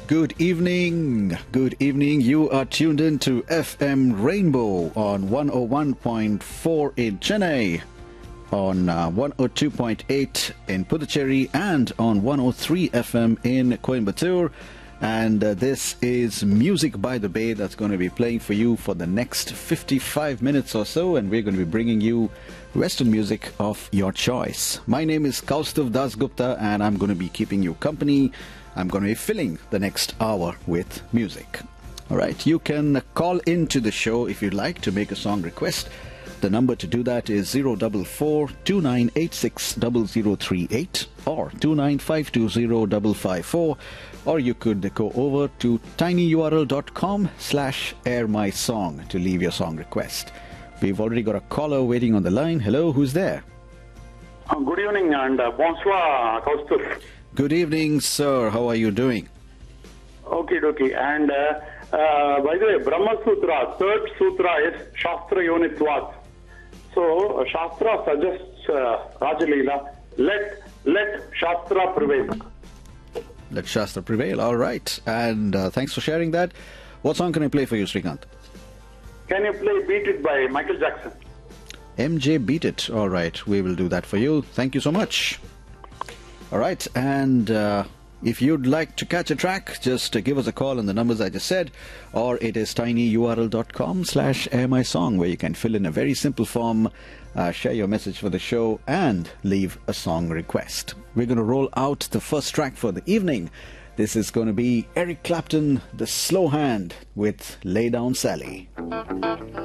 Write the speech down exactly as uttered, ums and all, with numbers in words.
Good evening. Good evening. You are tuned in to F M Rainbow on one oh one point four in Chennai, on uh, one oh two point eight in Puducherry, and on one oh three F M in Coimbatore. And uh, this is Music by the Bay that's going to be playing for you for the next fifty-five minutes or so, and we're going to be bringing you Western music of your choice. My name is Kaustav Dasgupta, and I'm going to be keeping you company. I'm going to be filling the next hour with music. All right, you can call into the show if you'd like to make a song request. The number to do that is zero four four, two nine eight six, zero zero three eight or two nine five two zero five five four, or you could go over to tinyurl.com slash airmysong to leave your song request. We've already got a caller waiting on the line. Hello, who's there? Uh, good evening and uh, bonsoir, Kaustav. Good evening, sir. How are you doing? Okay, okay. And uh, uh, by the way, Brahma Sutra, third sutra is Shastra Yonitvat. So, uh, Shastra suggests uh, Rajalila, let, let Shastra prevail. Let Shastra prevail. All right. And uh, thanks for sharing that. What song can I play for you, Srikanth? Can you play Beat It by Michael Jackson? M J Beat It. All right. We will do that for you. Thank you so much. All right. And uh, if you'd like to catch a track, just uh, give us a call on the numbers I just said, or it is tinyurl.com slash airmysong, where you can fill in a very simple form, uh, share your message for the show, and leave a song request. We're going to roll out the first track for the evening. This is going to be Eric Clapton, The Slow Hand, with Lay Down Sally.